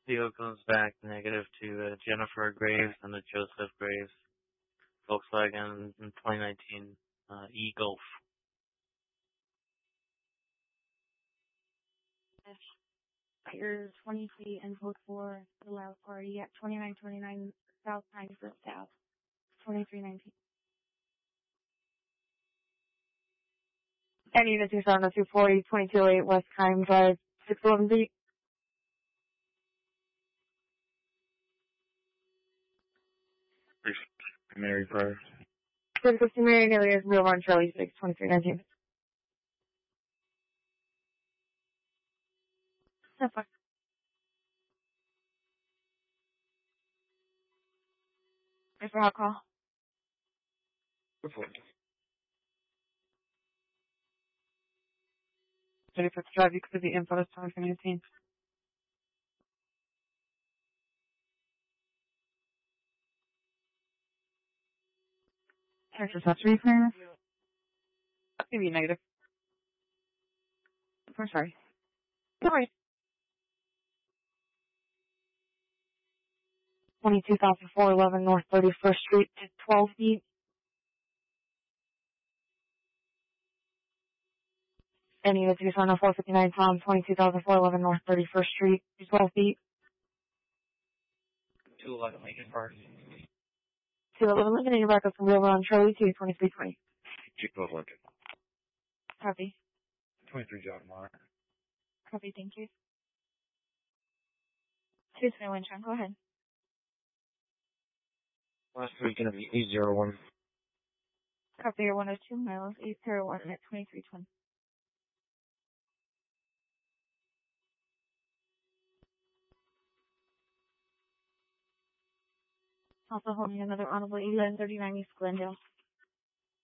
CO comes back negative to Jennifer Graves and to Joseph Graves. Volkswagen in 2019 e-Golf. Fire 20 feet and code 4 the loud party at 2929 South 91st South, 2319. Any unit 270 240 228 West Kime Drive, 611 feet. Mary Pryor. 350 Marion Ilias, Real Run Charlie 6, 2319. That's fine. If for hot call. Report. 35th Drive, you could be info to 2319. Texas, that's three clear. Maybe negative. I'm sorry. Sorry. 22,411 North 31st Street to 12 feet. Any unit 270 459 Tom, 22,411 North 31st Street to 12 feet. 211 Lincoln Park. 211 Lincoln, and your backup from Real Run Charlie 2, 2320. Chief of Lincoln. Copy. 23 John Mark. Copy, thank you. 221 Sean, go ahead. Last week gonna be 801. Copy your 102 miles, 801 at 2320. Also holding another Honorable 1139 East Glendale.